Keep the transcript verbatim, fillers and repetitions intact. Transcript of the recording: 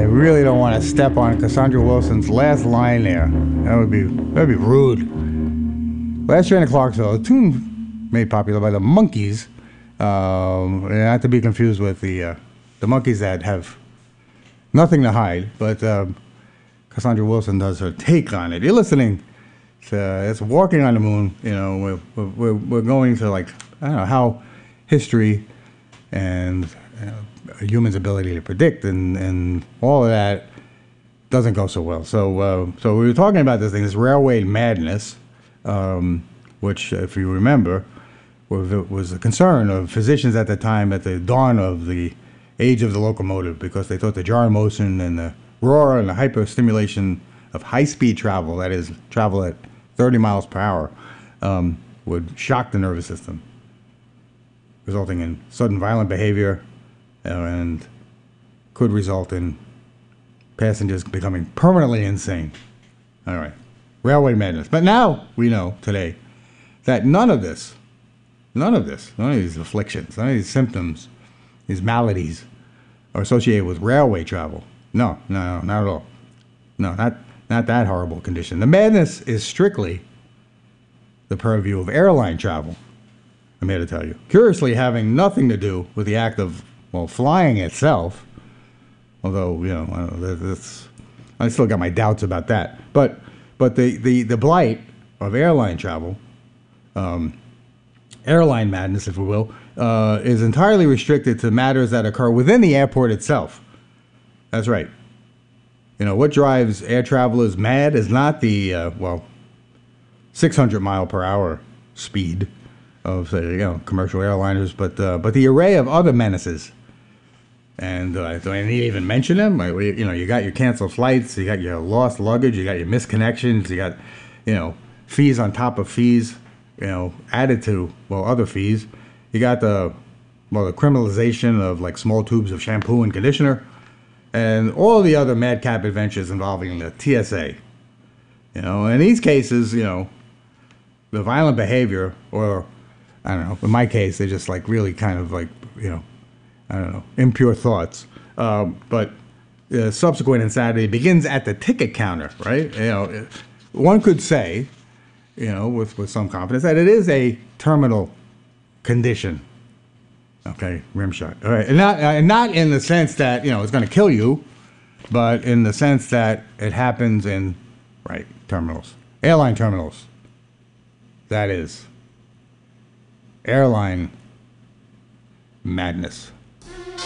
really don't want to step on Cassandra Wilson's last line there. That would be that'd be rude. Last Year in Clarksville, a tune made popular by the Monkees, um, not to be confused with the uh, the Monkees that have nothing to hide, but um, Cassandra Wilson does her take on it. You're listening to it's Walking on the Moon. You know, we're we're, we're going to, like, I don't know how history and you know, a human's ability to predict and, and all of that doesn't go so well. So uh, so we were talking about this thing, this railway madness, um, which, if you remember, was, was a concern of physicians at the time at the dawn of the age of the locomotive, because they thought the jar motion and the roar and the hyperstimulation of high-speed travel, that is, travel at thirty miles per hour, um, would shock the nervous system, resulting in sudden violent behavior, uh, and could result in passengers becoming permanently insane. All right. Railway madness. But now we know today that none of this, none of this, none of these afflictions, none of these symptoms, these maladies are associated with railway travel. No, no, no, not at all. No, not, not that horrible condition. The madness is strictly the purview of airline travel, I'm here to tell you. Curiously, having nothing to do with the act of, well, flying itself, although, you know, I, don't know, that's, I still got my doubts about that. But but the, the, the blight of airline travel, um, airline madness, if we will, uh, is entirely restricted to matters that occur within the airport itself. That's right. You know, what drives air travelers mad is not the, uh, well, six hundred mile per hour speed of, say, you know, commercial airliners, but uh, but the array of other menaces. And uh, do I need to even mention them? Like, you know, you got your canceled flights, you got your lost luggage, you got your missed connections, you got, you know, fees on top of fees, you know, added to, well, other fees. You got the, well, the criminalization of, like, small tubes of shampoo and conditioner, and all the other madcap adventures involving the T S A. You know, in these cases, you know, the violent behavior, or, I don't know, in my case, they're just, like, really kind of, like, you know, I don't know, impure thoughts. Um, but uh, subsequent insanity begins at the ticket counter, right? You know, one could say, you know, with, with some confidence, that it is a terminal condition. Okay, rim shot. All right, and not, uh, not in the sense that, you know, it's going to kill you, but in the sense that it happens in, right, terminals. Airline terminals. That is. Airline madness.